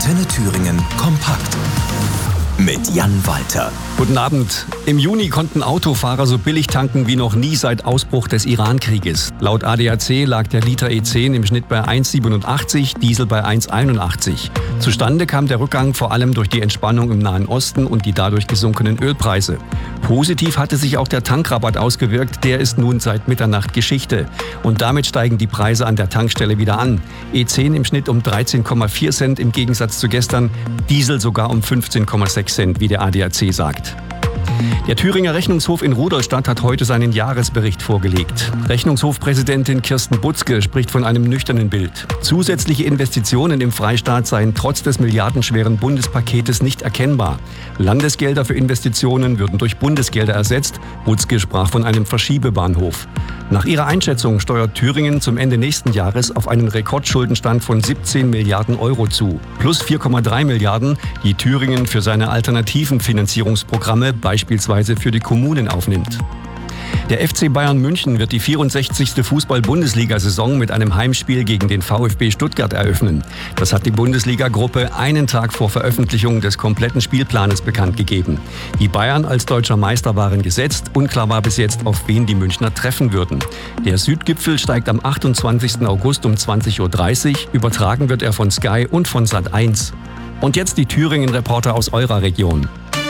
Antenne Thüringen kompakt mit Jan Walter. Guten Abend. Im Juni konnten Autofahrer so billig tanken wie noch nie seit Ausbruch des Iran-Krieges. Laut ADAC lag der Liter E10 im Schnitt bei 1,87, Diesel bei 1,81. Zustande kam der Rückgang vor allem durch die Entspannung im Nahen Osten und die dadurch gesunkenen Ölpreise. Positiv hatte sich auch der Tankrabatt ausgewirkt, der ist nun seit Mitternacht Geschichte. Und damit steigen die Preise an der Tankstelle wieder an. E10 im Schnitt um 13,4 Cent im Gegensatz zu gestern, Diesel sogar um 15,6 Cent, wie der ADAC sagt. Der Thüringer Rechnungshof in Rudolstadt hat heute seinen Jahresbericht vorgelegt. Rechnungshofpräsidentin Kirsten Butzke spricht von einem nüchternen Bild. Zusätzliche Investitionen im Freistaat seien trotz des milliardenschweren Bundespaketes nicht erkennbar. Landesgelder für Investitionen würden durch Bundesgelder ersetzt. Butzke sprach von einem Verschiebebahnhof. Nach ihrer Einschätzung steuert Thüringen zum Ende nächsten Jahres auf einen Rekordschuldenstand von 17 Milliarden Euro zu. Plus 4,3 Milliarden, die Thüringen für seine alternativen Finanzierungsprogramme, beispielsweise für die Kommunen, aufnimmt. Der FC Bayern München wird die 64. Fußball-Bundesliga-Saison mit einem Heimspiel gegen den VfB Stuttgart eröffnen. Das hat die Bundesliga-Gruppe einen Tag vor Veröffentlichung des kompletten Spielplanes bekannt gegeben. Die Bayern als deutscher Meister waren gesetzt. Unklar war bis jetzt, auf wen die Münchner treffen würden. Der Südgipfel steigt am 28. August um 20.30 Uhr. Übertragen wird er von Sky und von Sat.1. Und jetzt die Thüringen-Reporter aus eurer Region.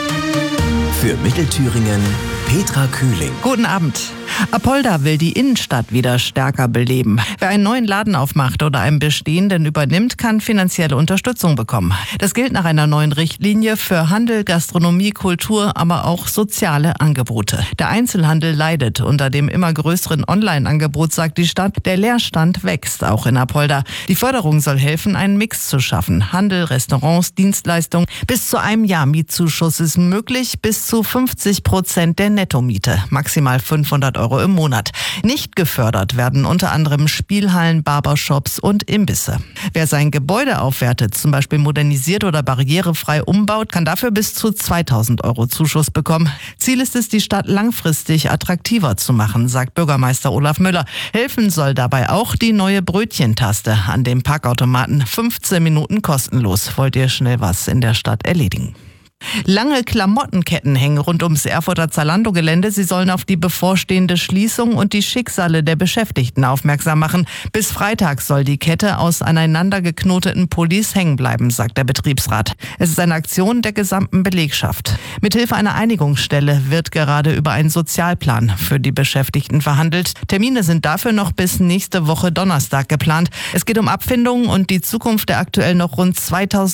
Für Mittelthüringen Petra Kühling. Guten Abend. Apolda will die Innenstadt wieder stärker beleben. Wer einen neuen Laden aufmacht oder einen bestehenden übernimmt, kann finanzielle Unterstützung bekommen. Das gilt nach einer neuen Richtlinie für Handel, Gastronomie, Kultur, aber auch soziale Angebote. Der Einzelhandel leidet unter dem immer größeren Online-Angebot, sagt die Stadt. Der Leerstand wächst auch in Apolda. Die Förderung soll helfen, einen Mix zu schaffen. Handel, Restaurants, Dienstleistungen. Bis zu einem Jahr Mietzuschuss ist möglich, bis zu 50% der Nettomiete. Maximal 500 Euro im Monat. Nicht gefördert werden unter anderem Spielhallen, Barbershops und Imbisse. Wer sein Gebäude aufwertet, zum Beispiel modernisiert oder barrierefrei umbaut, kann dafür bis zu 2.000 Euro Zuschuss bekommen. Ziel ist es, die Stadt langfristig attraktiver zu machen, sagt Bürgermeister Olaf Müller. Helfen soll dabei auch die neue Brötchentaste an dem Parkautomaten. 15 Minuten kostenlos. Wollt ihr schnell was in der Stadt erledigen? Lange Klamottenketten hängen rund ums Erfurter Zalando-Gelände. Sie sollen auf die bevorstehende Schließung und die Schicksale der Beschäftigten aufmerksam machen. Bis Freitag soll die Kette aus aneinander geknoteten Pullis hängen bleiben, sagt der Betriebsrat. Es ist eine Aktion der gesamten Belegschaft. Mithilfe einer Einigungsstelle wird gerade über einen Sozialplan für die Beschäftigten verhandelt. Termine sind dafür noch bis nächste Woche Donnerstag geplant. Es geht um Abfindungen und die Zukunft der aktuell noch rund 2.000